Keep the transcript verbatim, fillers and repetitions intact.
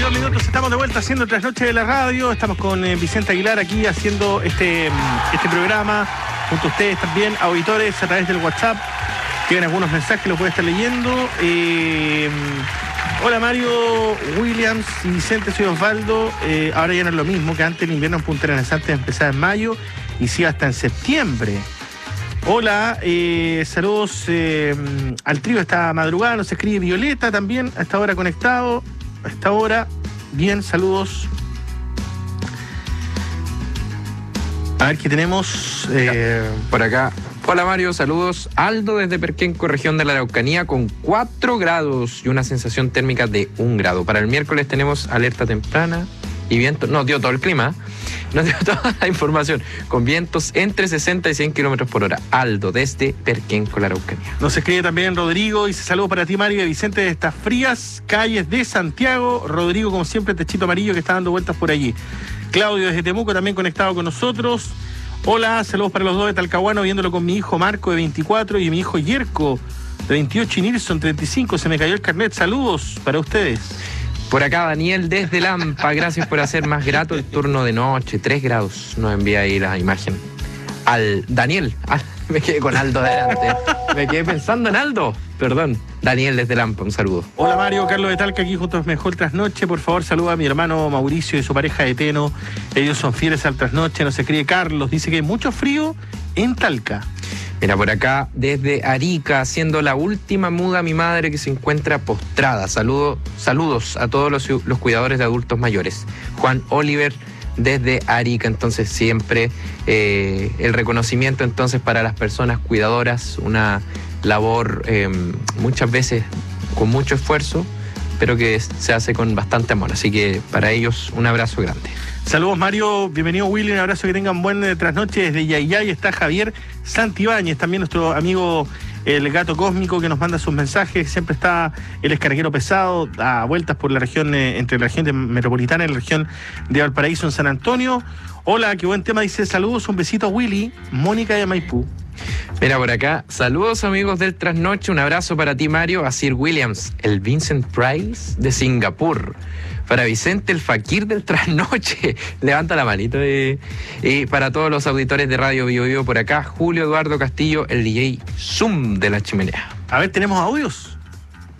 veintidós minutos, estamos de vuelta haciendo Trasnoche de la Radio. Estamos con eh, Vicente Aguilar aquí haciendo este, este programa junto a ustedes también, auditores, a través del WhatsApp. Tienen algunos mensajes, los voy a estar leyendo. Eh, hola Mario, Williams y Vicente, soy Osvaldo. Eh, ahora ya no es lo mismo que antes. El invierno en Punta Arenas antes empezaba en mayo y sigue hasta en septiembre. Hola, eh, saludos eh, al trío esta madrugada. Nos escribe Violeta también a esta hora conectado. A esta hora, bien, saludos. A ver qué tenemos eh, por acá. Hola Mario, saludos. Aldo desde Perquenco, región de la Araucanía, con cuatro grados y una sensación térmica de un grado. Para el miércoles tenemos alerta temprana y viento. Nos dio todo el clima, nos dio toda la información, con vientos entre sesenta y cien kilómetros por hora. Aldo desde Perquenco, la Araucanía. Nos escribe también Rodrigo, dice saludos para ti Mario y Vicente de estas frías calles de Santiago. Rodrigo, como siempre, techito amarillo que está dando vueltas por allí. Claudio desde Temuco también conectado con nosotros. Hola, saludos para los dos de Talcahuano, viéndolo con mi hijo Marco de veinticuatro y mi hijo Yerko de veintiocho y Nilson treinta y cinco. Se me cayó el carnet. Saludos para ustedes. Por acá Daniel desde Lampa, gracias por hacer más grato el turno de noche. tres grados nos envía ahí la imagen. Al Daniel, ah, me quedé con Aldo delante. Me quedé pensando en Aldo. Perdón. Daniel desde Lampa, un saludo. Hola Mario, Carlos de Talca aquí junto a Mejor Trasnoche. Por favor, saluda a mi hermano Mauricio y su pareja de Teno. Ellos son fieles al Trasnoche. Nos escribe Carlos, dice que hay mucho frío en Talca. Mira, por acá, desde Arica, haciendo la última muda, mi madre que se encuentra postrada. Saludo, saludos a todos los, los cuidadores de adultos mayores. Juan Oliver, desde Arica, entonces siempre eh, el reconocimiento entonces para las personas cuidadoras, una labor eh, muchas veces con mucho esfuerzo, pero que se hace con bastante amor. Así que para ellos un abrazo grande. Saludos Mario, bienvenido Willy, un abrazo, que tengan buen eh, trasnoche. Desde Yayay está Javier Santibáñez, también nuestro amigo el Gato Cósmico que nos manda sus mensajes. Siempre está el escarguero pesado a vueltas por la región, eh, entre la región de metropolitana y la región de Valparaíso en San Antonio. Hola, qué buen tema, dice saludos, un besito a Willy, Mónica de Maipú. Mira por acá, saludos amigos del Trasnoche, un abrazo para ti Mario, a Sir Williams, el Vincent Price de Singapur. Para Vicente, el Fakir del Trasnoche. Levanta la manito. Eh. Y para todos los auditores de Radio Bio Bio por acá, Julio Eduardo Castillo, el D J Zoom de la Chimenea. A ver, ¿tenemos audios?